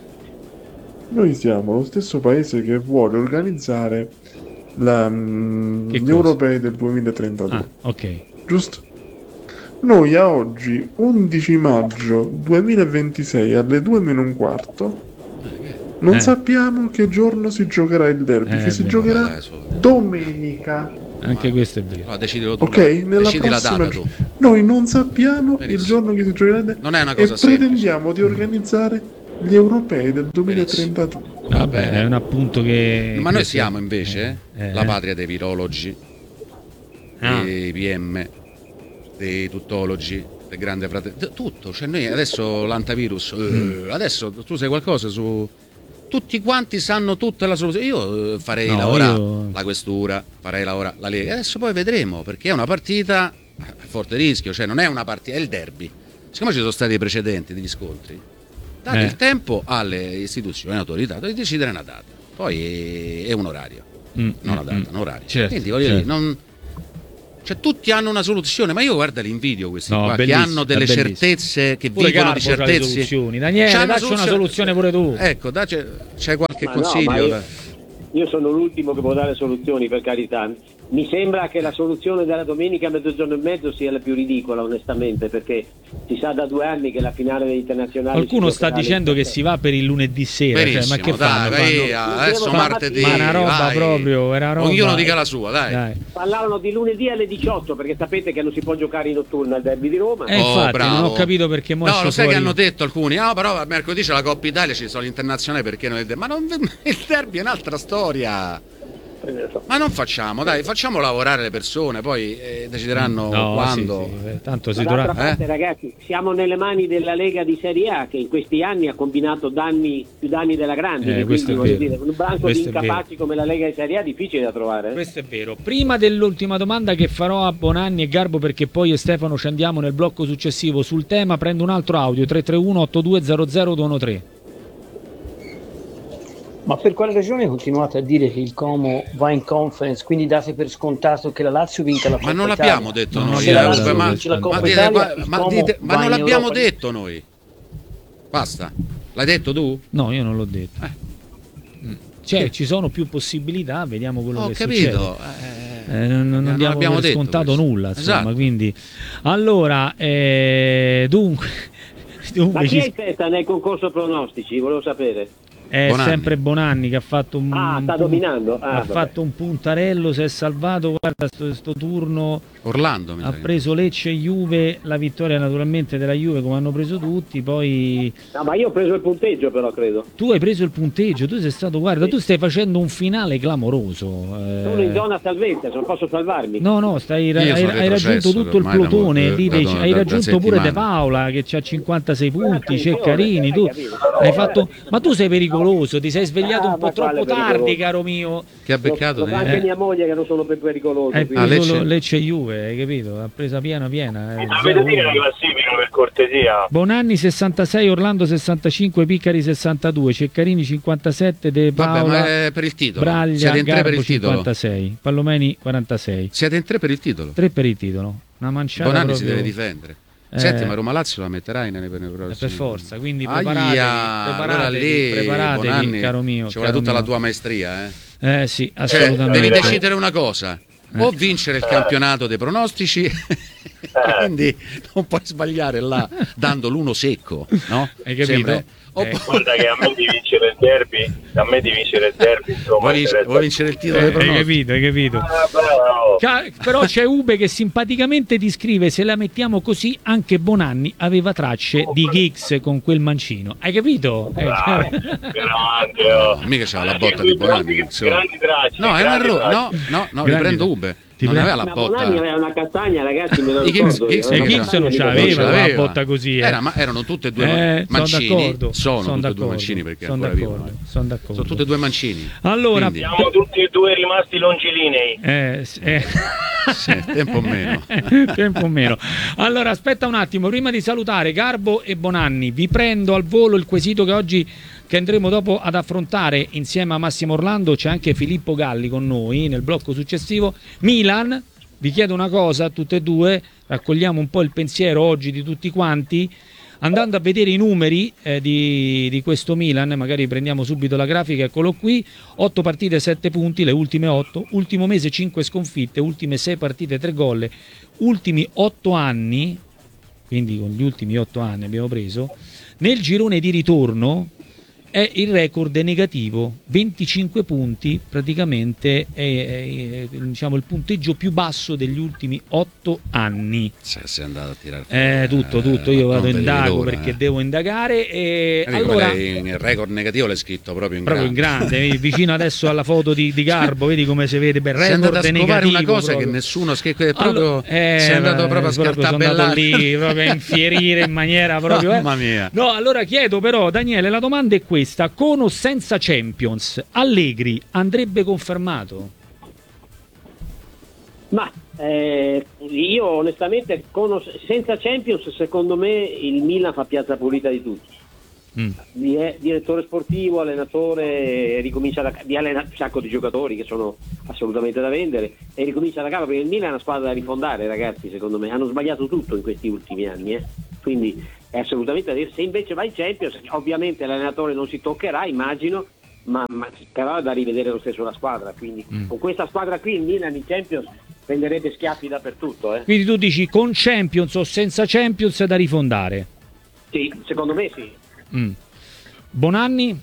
Noi siamo lo stesso paese che vuole organizzare la, mm, Che gli cosa? europei del duemilatrentadue, Ah, ok. giusto? Noi a oggi, undici maggio duemilaventisei alle due meno un quarto, non Eh. sappiamo che giorno si giocherà il derby, Eh, che si beh. giocherà Vabbè, su. domenica. Anche questo è vero. No, decidilo tu. Ok, dai. nella Decidi la prossima data tu. noi non sappiamo Benissimo. il giorno che si giocherà il derby Non è una e cosa semplice. pretendiamo di organizzare gli europei del duemilatrentadue. Va bene, è un appunto che... Ma noi che- siamo invece eh, la eh. patria dei virologi, Ah. dei P M, dei tuttologi, del grande fratello, tutto. Cioè noi adesso l'antivirus, Mm. eh, adesso tu sai qualcosa su... Tutti quanti sanno tutta la soluzione. Io eh, farei No, lavorare io- la questura, farei lavorare la Lega. Adesso poi vedremo, perché è una partita a forte rischio, cioè non è una partita, è il derby. Siccome ci sono stati dei precedenti, degli scontri, date Eh. il tempo alle istituzioni, autorità, di decidere una data. Poi è un orario, Mm, non una mm, data, mm. un orario. Certo, Quindi voglio certo. dire, non, Cioè tutti hanno una soluzione, ma io guarda li invidio questi No, qua che hanno delle certezze, che pure vivono Garbo di certezze. c'ha le soluzioni. Daniele, dacci una soluzione pure tu. Ecco, dacci, c'è qualche Ma no, consiglio? ma io- dai. Io sono l'ultimo che può dare soluzioni, per carità. Mi sembra che la soluzione della domenica a mezzogiorno e mezzo sia la più ridicola, onestamente, perché si sa da due anni che la finale degli internazionali... Qualcuno si sta giocherà dicendo alle- che si va per il lunedì sera, cioè, ma Benissimo, che dai, fanno? vai, Fanno- adesso Ma- martedì. Ma una roba vai. proprio, era roba. Ognuno dica la sua, dai. Dai. Parlavano di lunedì alle diciotto, perché sapete che non si può giocare in notturna al derby di Roma. Eh, Oh, infatti, bravo. non ho capito perché mo No, esce lo sai fuori- che hanno detto alcuni? Ah, però a mercoledì c'è la Coppa Italia, ci sono gli internazionali, perché non è der- Ma non, il derby è un'altra storia. Ma non facciamo, dai, facciamo lavorare le persone, poi eh, decideranno No, quando. sì, sì, eh, tanto si Ma d'altra dovrà. parte, ragazzi, siamo nelle mani della Lega di Serie A, che in questi anni ha combinato danni più danni della Grande. Eh, questo quindi è voglio vero. dire, un branco di Questo è incapaci come la Lega di Serie A è difficile da trovare. eh. Questo è vero. Prima dell'ultima domanda che farò a Bonanni e Garbo, perché poi io e Stefano ci andiamo nel blocco successivo sul tema, prendo un altro audio tre tre uno otto due zero zero due uno tre. Ma per quale ragione continuate a dire che il Como va in conference, quindi date per scontato che la Lazio vinca la Coppa Ma non Italia? l'abbiamo detto Ma noi, se la eh, Lazio ma, vince la Coppa ma dite- Italia, ma- il ma Como dite- ma va non in l'abbiamo Europa. detto noi. Basta. L'hai detto tu? No, io non l'ho detto. Eh. Cioè, ci sono più possibilità, vediamo quello Ho che capito. succede. Eh, non, non non diamo abbiamo per detto scontato questo. nulla, insomma, Esatto. quindi allora eh, dunque, dunque Ma chi ci- è in testa nel concorso pronostici? Volevo sapere. è Bonanni. sempre Bonanni che ha fatto un Ah, sta un- dominando. Ah, ha vabbè. fatto un puntarello, si è salvato, guarda sto, sto turno Orlando mi ha sa che- preso Lecce e Juve, la vittoria naturalmente della Juve come hanno preso tutti, poi No, ma io ho preso il punteggio, però credo. tu hai preso il punteggio, tu sei stato, guarda, tu stai facendo un finale clamoroso. eh. Sono in zona salvezza, non posso salvarmi. No, no, stai, Io hai, sono hai raggiunto retrocesso, tutto il ormai da plotone, mo- lì da- dei- da- hai da raggiunto pure settimane. De Paola che ha cinquantasei punti, attenzione, Ceccarini, tu hai capito. hai fatto, ma tu sei pericoloso, ti sei svegliato Ah, un po' ma quale troppo tardi, pericoloso? caro mio. Che ha beccato Lo, lo fa te? anche Eh. mia moglie che non sono per pericoloso. Hai quindi- Ah, preso Lecce- Lecce e Juve, hai capito? Ha presa piena piena. eh, Sapete zero dire la uno. classifica per cortesia? Bonanni sessantasei, Orlando sessantacinque, Piccari sessantadue, Ceccarini cinquantasette, De Vabbè, Paola, ma è per il titolo. Braglia, Siete in tre per Garbo il titolo. cinquantasei, Pallomeni quarantasei. Siete in tre per il titolo. tre per il titolo. Una manciata Bonanni si proprio- deve difendere. Eh. Senti, ma Roma Lazio la metterai nelle per Eh, prossime. per forza, quindi Aia, preparatevi, allora preparatevi, lì, preparatevi, Bonanni, caro mio. ci vuole caro tutta la mio. tua maestria, eh. Eh sì, Cioè, assolutamente. devi decidere una cosa: Eh. o vincere il campionato dei pronostici, quindi non puoi sbagliare là dando l'uno secco, no? Hai capito? Sembra- o Eh. poi- Guarda che a me di vincere il derby, a me di vincere il derby, insomma, vuoi, vincere, interessa- vuoi vincere il titolo Eh, dei hai pronostici? capito, hai capito. Ah, bravo. Ca- Però c'è Ube che simpaticamente ti scrive: se la mettiamo così, anche Bonanni aveva tracce di Giggs con quel mancino. Hai capito? Eh, Bravo, grande, oh. Mica c'era la botta di Bonanni. insomma. Grandi tracce. No, è un grandi errore. tracce. No, no, no, Grandi- riprendo Ube. Ti Non prendo- aveva la Ma Bonanni botta. aveva una castagna, ragazzi, me lo I Giggs- ricordo. Giggs- io, una E Giggs non castagna ce di- l'aveva Non ce una l'aveva. botta così. Eh. Era- ma erano tutte e due Eh, son mancini. d'accordo, Sono son tutte e due d'accordo, mancini perché son ancora d'accordo, vivono. son d'accordo. Sono tutte e due mancini. Allora, Quindi, Siamo tutti e due rimasti longilinei. eh, s- eh. sì, tempo meno. Tempo meno. Allora, aspetta un attimo, prima di salutare Garbo e Bonanni, vi prendo al volo il quesito che oggi che andremo dopo ad affrontare insieme a Massimo Orlando. C'è anche Filippo Galli con noi nel blocco successivo. Milan, vi chiedo una cosa a tutte e due, raccogliamo un po' il pensiero oggi di tutti quanti. Andando a vedere i numeri eh, di, di questo Milan, magari prendiamo subito la grafica, eccolo qui, otto partite, sette punti, le ultime otto, ultimo mese cinque sconfitte, ultime sei partite, tre gol, ultimi otto anni, quindi con gli ultimi otto anni abbiamo preso, nel girone di ritorno è il record negativo, venticinque punti, praticamente è, è, è, diciamo, il punteggio più basso degli ultimi otto anni. Cioè, sei andato a tirare Eh, tutto, tutto, io vado non indago vedi l'ora, perché eh. devo indagare e Vedi allora come lei il record negativo l'hai scritto proprio in proprio in grande. grande, vedi, vicino adesso alla foto di, di Garbo, vedi come si vede, beh, Sei andato a record scovare una negativo cosa proprio. che nessuno che che proprio Allora, eh, sei andato beh, proprio a sono andato scartabellare lì proprio a infierire in maniera proprio eh. Mamma mia. No, allora chiedo però, Daniele, la domanda è questa: con o senza Champions, Allegri andrebbe confermato? Ma eh, io onestamente con o senza Champions, secondo me il Milan fa piazza pulita di tutti. mm. di, eh, direttore sportivo, allenatore, ricomincia da, di allena, un sacco di giocatori che sono assolutamente da vendere e ricomincia da capo, perché il Milan è una squadra da rifondare, ragazzi, secondo me hanno sbagliato tutto in questi ultimi anni, eh. quindi è assolutamente da dire. Se invece va in Champions, ovviamente l'allenatore non si toccherà, immagino, ma, ma però è da rivedere lo stesso la squadra, quindi mm. con questa squadra qui il Milan in Champions prenderebbe schiaffi dappertutto, eh. Quindi tu dici con Champions o senza Champions è da rifondare? Sì, secondo me sì. Mm. Bonanni?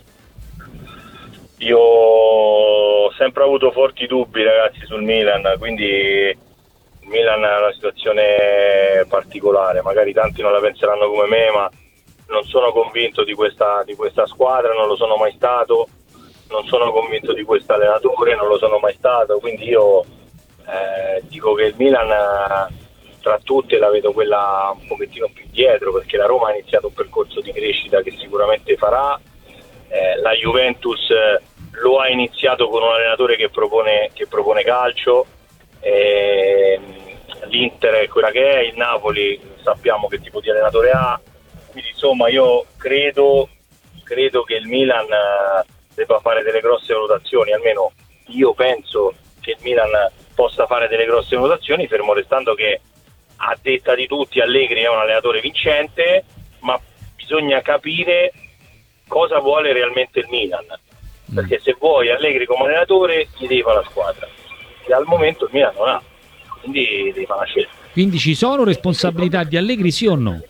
Io ho sempre avuto forti dubbi, ragazzi, sul Milan, quindi il Milan è una situazione particolare, magari tanti non la penseranno come me, ma non sono convinto di questa, di questa squadra, non lo sono mai stato, non sono convinto di questo allenatore, non lo sono mai stato, quindi io eh, dico che il Milan tra tutte la vedo quella un pochettino più dietro, perché la Roma ha iniziato un percorso di crescita che sicuramente farà, eh, la Juventus lo ha iniziato con un allenatore che propone, che propone calcio, eh, l'Inter è quella che è, il Napoli sappiamo che tipo di allenatore ha, quindi insomma io credo, credo che il Milan debba fare delle grosse valutazioni, almeno io penso che il Milan possa fare delle grosse valutazioni, fermo restando che a detta di tutti Allegri è un allenatore vincente, ma bisogna capire cosa vuole realmente il Milan, perché se vuoi Allegri come allenatore gli devi fare la squadra, e al momento il Milan non ha, quindi devi fare una scelta. Quindi ci sono responsabilità di Allegri, sì o no?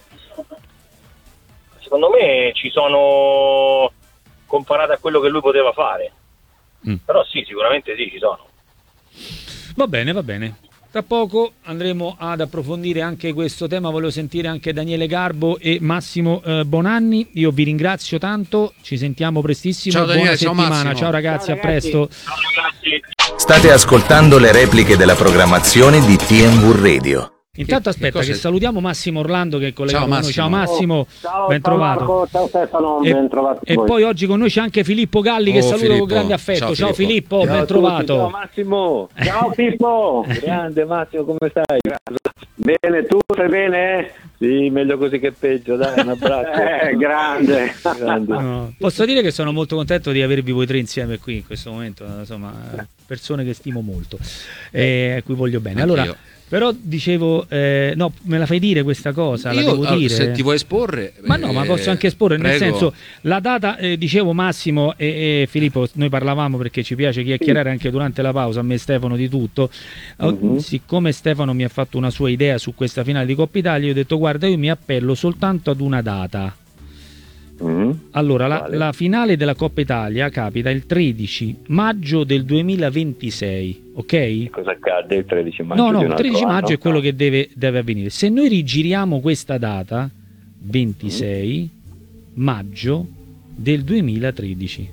Secondo me ci sono, comparate a quello che lui poteva fare, mm. però sì, sicuramente sì, ci sono. Va bene, va bene. Tra poco andremo ad approfondire anche questo tema, volevo sentire anche Daniele Garbo e Massimo eh, Bonanni. Io vi ringrazio tanto, ci sentiamo prestissimo. Ciao Daniele, buona ciao settimana, Massimo. ciao ragazzi, Ciao, a presto. Ciao ragazzi. State ascoltando le repliche della programmazione di T M V Radio. Intanto Che- aspetta che che, cosa- salutiamo Massimo Orlando che è collegato Ciao, con noi. Ciao Massimo. Massimo, Ciao, ben ciao trovato. Marco, ciao Stefano, E, ben trovato e voi. poi oggi con noi c'è anche Filippo Galli che Oh, saluto Filippo. con grande affetto. Ciao, Ciao, Filippo. Filippo, Ciao ben a tutti, trovato. ciao Massimo. Ciao Pippo, Grande Massimo, come stai? bene, tu stai bene? Sì, meglio così che peggio, dai, un abbraccio. Eh, grande. Grande. No, posso dire che sono molto contento di avervi voi tre insieme qui in questo momento, insomma, persone che stimo molto e a cui voglio bene. Anch'io. Allora, però dicevo, eh, no, me la fai dire questa cosa? La Io, devo allora, dire? se ti vuoi esporre, Ma no, eh, ma posso anche esporre, nel prego. senso, la data, eh, dicevo Massimo e, e Filippo, noi parlavamo perché ci piace chiacchierare anche durante la pausa, a me e Stefano di tutto. Mhm. Siccome Stefano mi ha fatto una sua idea su questa finale di Coppa Italia, io ho detto guarda, io mi appello soltanto ad una data. Mm. Allora, la, Quale? la finale della Coppa Italia capita il tredici maggio del duemilaventisei, ok? Cosa accade il tredici maggio? No, di no, un il altro tredici maggio anno? è quello che deve, deve avvenire. Se noi rigiriamo questa data, ventisei maggio del duemilatredici,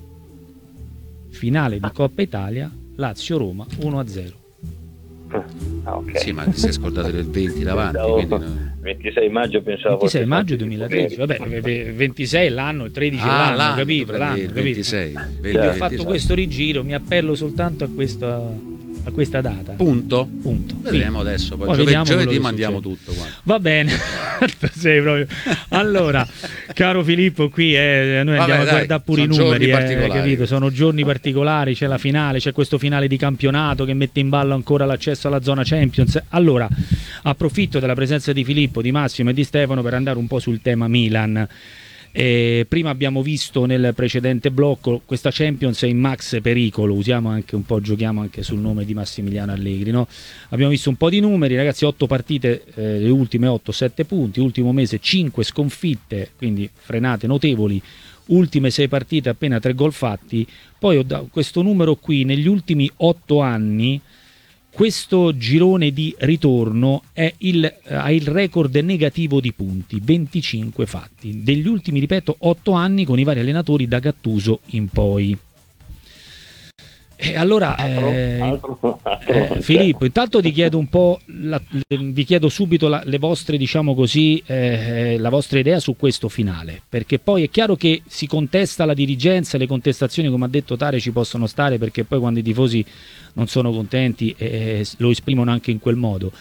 finale di Coppa Italia, Lazio-Roma uno a zero. Ah, ok. Sì, ma ti sei scordato del venti davanti, Pensavo- quindi no. ventisei maggio pensavo ventisei fosse maggio tanti duemilatredici, tipo vabbè, v- ventisei è l'anno, il tredici è Ah, l'anno, l'anno, capito? tu L'anno, prendi il capito? ventisei, Io venti, ho fatto ventisei. questo rigiro, mi appello soltanto a questa, a questa data. Punto. Punto. Vedremo adesso, poi, Poi giove- vediamo quello giovedì che mandiamo succede. tutto qua. Va bene, sei proprio. Allora, caro Filippo, qui eh, noi Vabbè, andiamo a dai, guardare pure i sono numeri, giorni eh, particolari. capito? Sono giorni particolari, c'è la finale, c'è questo finale di campionato che mette in ballo ancora l'accesso alla zona Champions. Allora, approfitto della presenza di Filippo, di Massimo e di Stefano per andare un po' sul tema Milan. Eh, prima abbiamo visto nel precedente blocco questa Champions è in max pericolo, usiamo anche un po', giochiamo anche sul nome di Massimiliano Allegri, no? Abbiamo visto un po' di numeri, ragazzi, otto partite, eh, le ultime otto, sette punti, ultimo mese cinque sconfitte, quindi frenate notevoli, ultime sei partite appena tre gol fatti. Poi ho dato questo numero qui, negli ultimi otto anni questo girone di ritorno è il, eh, ha il record negativo di punti, venticinque fatti, degli ultimi, ripeto, otto anni con i vari allenatori da Gattuso in poi. E allora, eh, Altro- altro- eh, Filippo, intanto ti chiedo un po', la- le- vi chiedo subito la, le vostre, diciamo così, eh, la vostra idea su questo finale, perché poi è chiaro che si contesta la dirigenza, le contestazioni, come ha detto Tare, ci possono stare, perché poi quando i tifosi non sono contenti eh, lo esprimono anche in quel modo.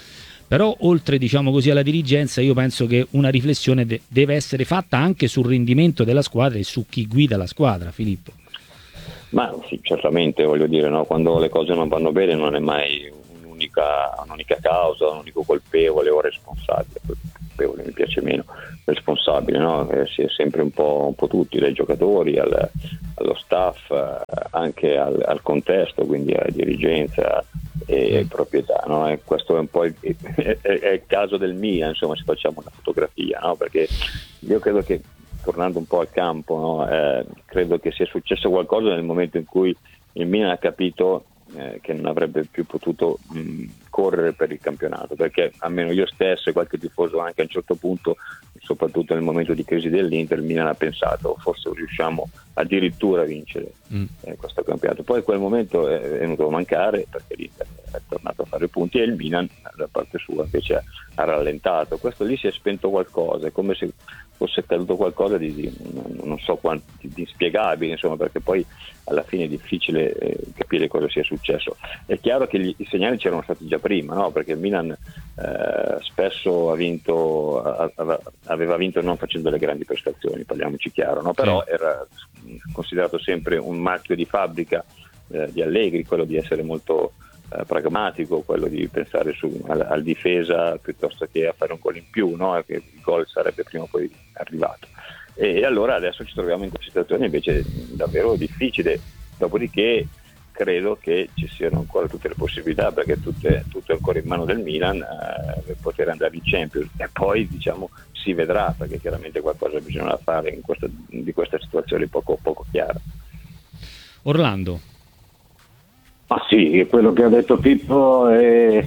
Però oltre, diciamo così, alla dirigenza, io penso che una riflessione de- deve essere fatta anche sul rendimento della squadra e su chi guida la squadra, Filippo. Ma sì, certamente, voglio dire, no? Quando le cose non vanno bene non è mai un'unica, un'unica causa, un unico colpevole o responsabile. Colpevole mi piace meno, responsabile, no? Eh, si è sempre un po', un po' tutti, dai giocatori al, allo staff, eh, anche al, al contesto, quindi alla dirigenza e proprietà, no? E questo è un po' il, è, è il caso del Milan, insomma, se facciamo una fotografia, no? Perché io credo che, tornando un po' al campo, no? eh, credo che sia successo qualcosa nel momento in cui il Milan ha capito eh, che non avrebbe più potuto mh, correre per il campionato, perché almeno io stesso e qualche tifoso anche a un certo punto, soprattutto nel momento di crisi dell'Inter, il Milan ha pensato forse riusciamo addirittura a vincere mm. eh, questo campionato. Poi quel momento è venuto a mancare perché l'Inter è tornato a fare punti e il Milan da parte sua invece ha rallentato. Questo lì si è spento qualcosa, è come se fosse accaduto qualcosa di, di non so quanti, di inspiegabile, insomma, perché poi alla fine è difficile eh, capire cosa sia successo. È chiaro che gli, i segnali c'erano stati già prima, no? Perché il Milan eh, spesso ha vinto, a, a, aveva vinto non facendo le grandi prestazioni, parliamoci chiaro, no? Però sì. Era considerato sempre un marchio di fabbrica eh, di Allegri, quello di essere molto eh, pragmatico, quello di pensare su, al, al difesa piuttosto che a fare un gol in più, no? Che il gol sarebbe prima o poi arrivato. E allora adesso ci troviamo in questa situazione invece davvero difficile, dopodiché credo che ci siano ancora tutte le possibilità, perché tutte, tutto è ancora in mano del Milan eh, per poter andare in Champions, e poi diciamo si vedrà, perché chiaramente qualcosa bisogna fare in questa, di questa situazione poco, poco chiara. Orlando. Ma sì, quello che ha detto Pippo è,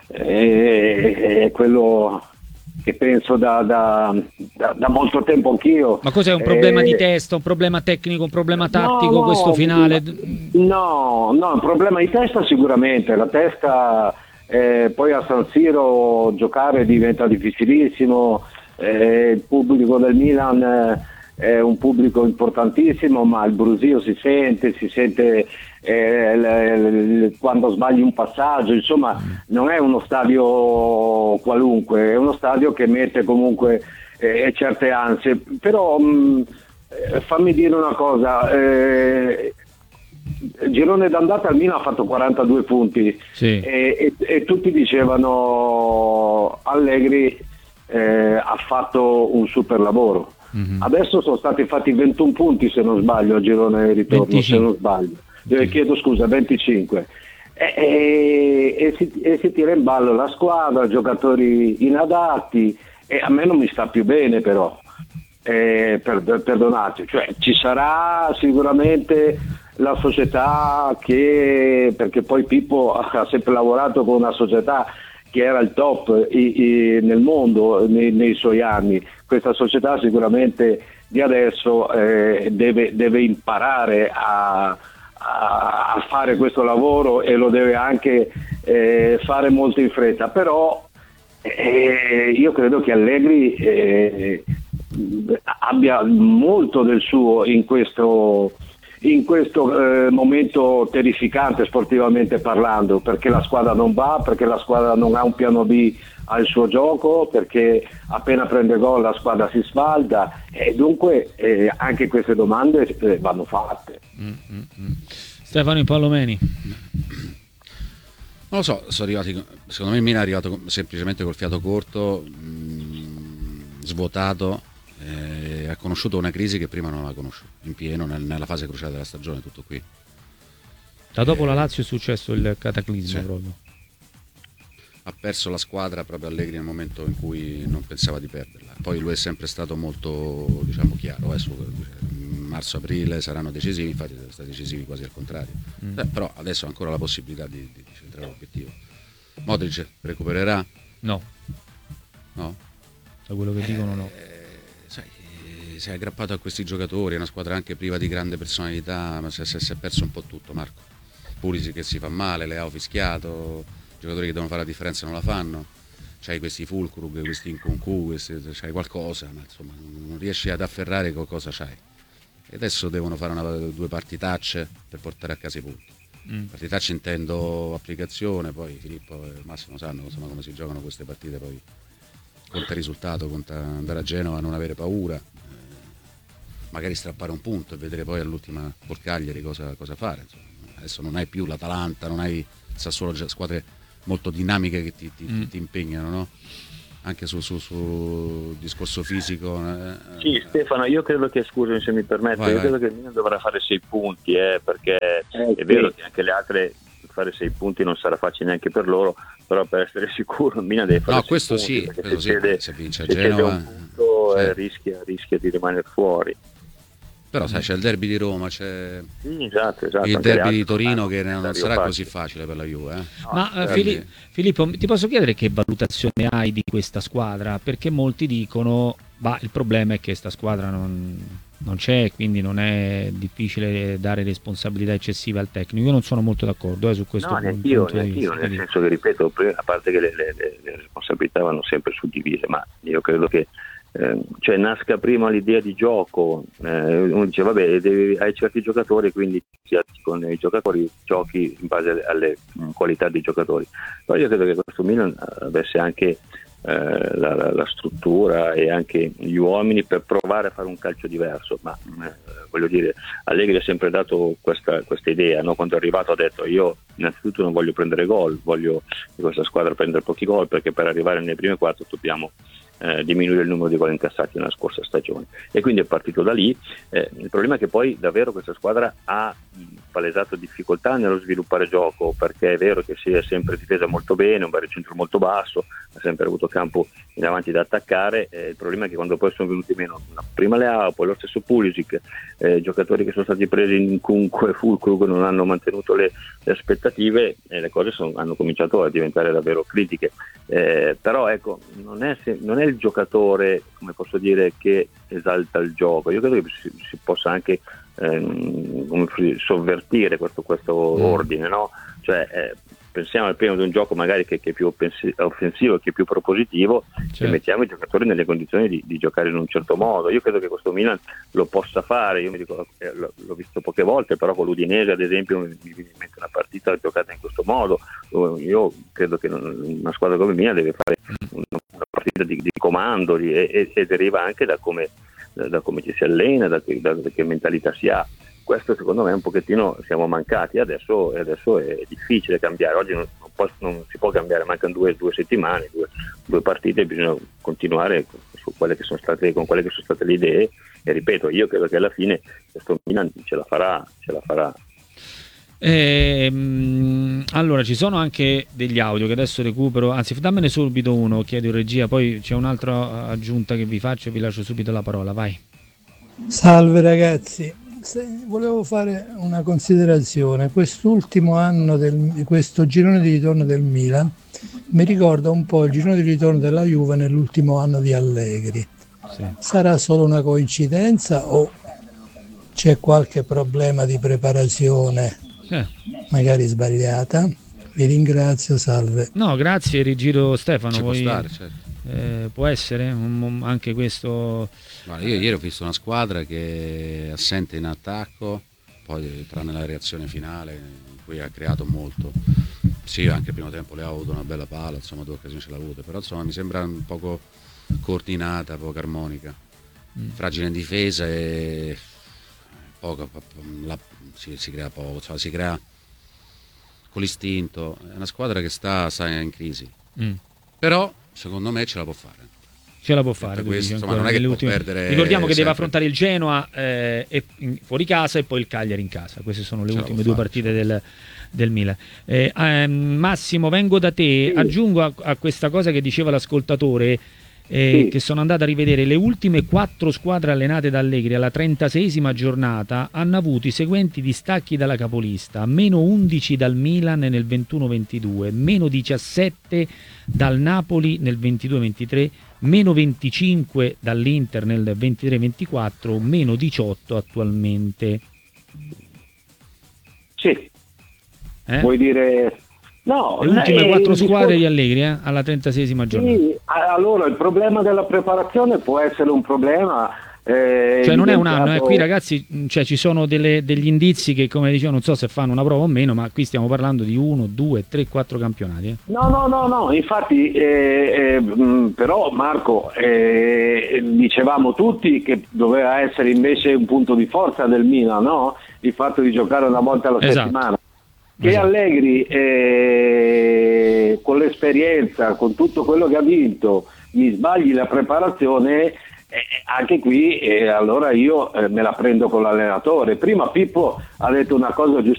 è, è quello che penso da, da, da, da molto tempo anch'io. Ma cos'è, un problema eh, di testa, un problema tecnico, un problema tattico, no, questo finale? No, no, un problema di testa sicuramente, la testa eh, poi a San Siro giocare diventa difficilissimo, eh, il pubblico del Milan eh, è un pubblico importantissimo, ma il brusio si sente, si sente eh, le, le, quando sbagli un passaggio, insomma non è uno stadio qualunque, è uno stadio che mette comunque eh, certe ansie, però mh, fammi dire una cosa, eh, il girone d'andata al Milan ha fatto quarantadue punti, sì. e, e, e tutti dicevano Allegri eh, ha fatto un super lavoro. Mm-hmm. Adesso sono stati fatti ventuno punti se non sbaglio al girone di ritorno, venticinque. Se non sbaglio eh, chiedo scusa, venticinque, e, e, e, si, e si tira in ballo la squadra, giocatori inadatti, e a me non mi sta più bene, però eh, per, perdonate, cioè ci sarà sicuramente la società che, perché poi Pippo ha sempre lavorato con una società che era il top i, i, nel mondo nei, nei suoi anni. Questa società sicuramente di adesso eh, deve, deve imparare a, a, a fare questo lavoro, e lo deve anche eh, fare molto in fretta, però eh, io credo che Allegri eh, abbia molto del suo in questo in questo eh, momento terrificante sportivamente parlando, perché la squadra non va, perché la squadra non ha un piano B al suo gioco, perché appena prende gol la squadra si sfalda, e dunque eh, anche queste domande eh, vanno fatte. Mm-hmm. Stefano Impallomeni. Non lo so, sono arrivati, secondo me il Milan è arrivato semplicemente col fiato corto, mh, svuotato, eh, ha conosciuto una crisi che prima non aveva conosciuto, in pieno nel, nella fase cruciale della stagione, tutto qui. Da dopo eh, la Lazio è successo il cataclisma, sì. Proprio. Ha perso la squadra proprio Allegri nel momento in cui non pensava di perderla. Poi lui è sempre stato molto, diciamo, chiaro, eh, su marzo-aprile saranno decisivi, infatti sono stati decisivi quasi al contrario. Mm. Eh, però adesso ha ancora la possibilità di, di centrare l'obiettivo. Modric recupererà? No. No? Da quello che dicono no. Eh, sai, si è aggrappato a questi giocatori, è una squadra anche priva di grande personalità, ma si è, si è perso un po' tutto, Marco. Pulisic che si fa male, Leao fischiato, giocatori che devono fare la differenza non la fanno, c'hai questi Fulkrug, questi Nkunku, questi, c'hai qualcosa, ma insomma non riesci ad afferrare cosa c'hai, e adesso devono fare una, due partitacce per portare a casa i punti. Mm. Partitaccia intendo applicazione, poi Filippo e Massimo sanno insomma come si giocano queste partite, poi conta il risultato, conta andare a Genova, non avere paura, eh, magari strappare un punto e vedere poi all'ultima col Cagliari cosa, cosa fare. Insomma. Adesso non hai più l'Atalanta, non hai il Sassuolo, squadre molto dinamiche che ti, ti, mm. ti impegnano, no? Anche sul su, su discorso fisico. Eh. Sì, Stefano, io credo che, scusami se mi permette, vai, io vai. credo che il Milan dovrà fare sei punti, eh, perché eh, è sì. vero che anche le altre fare sei punti non sarà facile neanche per loro, però per essere sicuro il Milan deve fare no, sei questo punti, sì, se, sì, cede, se vince a se Genova un punto, sì. eh, rischia, rischia di rimanere fuori. Però sai, c'è il derby di Roma, c'è sì, esatto, esatto, il derby di Torino che non sarà facile. così facile per la Juve. Eh? No, Ma uh, Filippo, Filippo, ti posso chiedere che valutazione hai di questa squadra? Perché molti dicono, bah, il problema è che questa squadra non, non c'è, quindi non è difficile dare responsabilità eccessive al tecnico. Io non sono molto d'accordo eh, su questo no, punto, neanch'io, punto neanch'io, di vista. Nel senso che, ripeto, a parte che le, le, le responsabilità vanno sempre suddivise, ma io credo che Eh, cioè nasca prima l'idea di gioco, eh, uno dice vabbè devi, hai certi giocatori quindi con i giocatori giochi in base alle, alle mh, qualità dei giocatori, però io credo che questo Milan avesse anche eh, la, la, la struttura e anche gli uomini per provare a fare un calcio diverso, ma eh, voglio dire, Allegri ha sempre dato questa, questa idea, no? Quando è arrivato ha detto io innanzitutto non voglio prendere gol, voglio che questa squadra prendere pochi gol perché per arrivare nelle prime quattro dobbiamo Eh, diminuire il numero di gol incassati nella scorsa stagione, e quindi è partito da lì. Eh, il problema è che poi davvero questa squadra ha palesato difficoltà nello sviluppare gioco, perché è vero che si è sempre difesa molto bene, un baricentro molto basso, ha sempre avuto campo in avanti da attaccare, eh, il problema è che quando poi sono venuti meno prima Leao, poi lo stesso Pulisic, eh, giocatori che sono stati presi in Kunku e Fulkrug non hanno mantenuto le, le aspettative e le cose sono, hanno cominciato a diventare davvero critiche, eh, però ecco non è, non è il giocatore, come posso dire, che esalta il gioco. Io credo che si, si possa anche ehm, sovvertire questo, questo mm. ordine, no? Cioè eh, pensiamo al primo di un gioco magari che, che è più offensivo, che è più propositivo, certo. E mettiamo i giocatori nelle condizioni di, di giocare in un certo modo. Io credo che questo Milan lo possa fare, io mi dico, eh, l'ho visto poche volte, però con l'Udinese ad esempio mi viene in mente una partita giocata in questo modo. Io credo che una squadra come Milan deve fare una, una partita di, di comando di, e, e deriva anche da come, da, da come ci si allena, da che, da, da che mentalità si ha. Questo secondo me un pochettino siamo mancati, adesso, adesso è difficile cambiare, oggi non, non, può, non si può cambiare, mancano due, due settimane, due, due partite, bisogna continuare su quelle che sono state, con quelle che sono state le idee, e ripeto, io credo che alla fine questo Milan ce la farà, ce la farà. Ehm, allora ci sono anche degli audio che adesso recupero, anzi dammene subito uno, chiedo in regia, poi c'è un'altra aggiunta che vi faccio e vi lascio subito la parola, vai. Salve ragazzi, Se volevo fare una considerazione. Quest'ultimo anno del, questo girone di ritorno del Milan mi ricorda un po' il girone di ritorno della Juve nell'ultimo anno di Allegri. Sì. Sarà solo una coincidenza o c'è qualche problema di preparazione eh. magari sbagliata? Vi ringrazio, salve. No, grazie, rigiro Stefano. Ci vuoi... può stare, certo. Eh, può essere un, anche questo. Guarda, io ieri ho visto una squadra che è assente in attacco, poi tranne la reazione finale in cui ha creato molto. Sì, anche il primo tempo le ha avuto una bella palla, insomma due occasioni ce l'ha avute, però insomma mi sembra un poco coordinata, poco armonica, mm. fragile in difesa e poco, la, si, si crea poco, cioè, si crea con l'istinto. È una squadra che sta, sta in crisi, mm. però secondo me ce la può fare. Ce la può fare. Questo, insomma, non è che può ultime... perdere. Ricordiamo che sempre. deve affrontare il Genoa eh, e fuori casa e poi il Cagliari in casa. Queste sono le ce ultime due fare, partite del, del Milan. Eh, ehm, Massimo, vengo da te. Sì. Aggiungo a, a questa cosa che diceva l'ascoltatore eh, sì. che sono andato a rivedere le ultime quattro squadre allenate da Allegri alla trentaseiesima giornata hanno avuto i seguenti distacchi dalla capolista: meno undici dal Milan nel ventuno ventidue, meno diciassette dal Napoli nel ventidue ventitré, meno venticinque dall'Inter nel ventitré ventiquattro, meno diciotto attualmente. Sì. Eh? Vuoi dire... No, le ultime eh, quattro squadre discorso... di Allegri eh? alla trentaseiesima giornata. Sì, allora il problema della preparazione può essere un problema Eh, Cioè non è un diventato... anno, eh. Qui ragazzi, cioè, ci sono delle, degli indizi che, come dicevo, non so se fanno una prova o meno, ma qui stiamo parlando di uno, due, tre, quattro campionati. Eh. No, no, no, no, infatti eh, eh, mh, però Marco, eh, dicevamo tutti che doveva essere invece un punto di forza del Milan, no? Il fatto di giocare una volta alla Esatto. settimana. Che Esatto. Allegri eh, con l'esperienza, con tutto quello che ha vinto, mi sbagli la preparazione, eh, anche qui eh, allora io eh, me la prendo con l'allenatore. Prima Pippo ha detto una cosa giustissima.